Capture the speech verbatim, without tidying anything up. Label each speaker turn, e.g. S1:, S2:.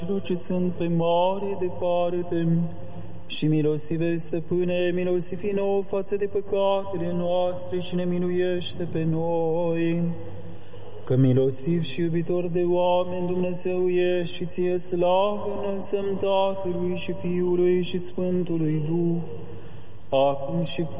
S1: celor ce sunt pe mare departe, și milostive, Stăpâne, milostiv nouă față de păcatele noastre și ne miluiește pe noi. Că milostiv și iubitor de oameni Dumnezeu ești și ție slavă înălțăm Tatălui și Fiului și Sfântului Duh, acum și